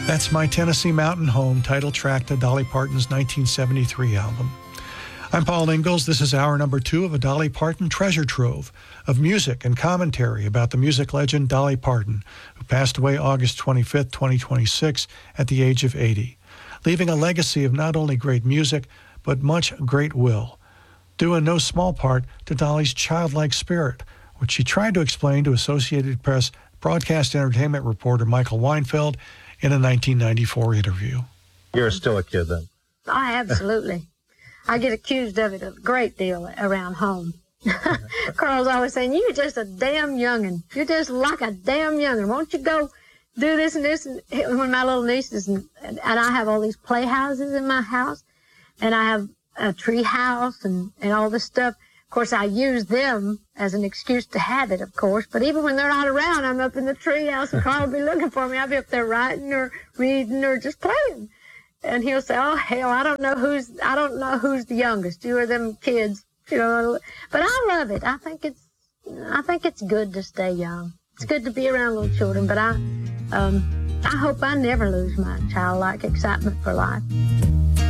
That's My Tennessee Mountain Home, title track to Dolly Parton's 1973 album. I'm Paul Ingalls. This is hour number 2 of a Dolly Parton treasure trove of music and commentary about the music legend Dolly Parton, who passed away August 25th, 2026, at the age of 80, leaving a legacy of not only great music, but much great will, due in no small part to Dolly's childlike spirit, which she tried to explain to Associated Press broadcast entertainment reporter Michael Weinfeld in a 1994 interview. You're still a kid then? Absolutely. I get accused of it a great deal around home. Carl's always saying, "You're just a damn young'un. You're just like a damn young'un. Won't you go do this and this?" And when my little nieces, and I have all these playhouses in my house, and I have a tree house and all this stuff. Of course, I use them as an excuse to have it, of course. But even when they're not around, I'm up in the tree house, and Carl will be looking for me. I'll be up there writing or reading or just playing. And he'll say, "Oh hell, I don't know who's the youngest. You or them kids, you know." But I love it. I think it's good to stay young. It's good to be around little children. But I hope I never lose my childlike excitement for life.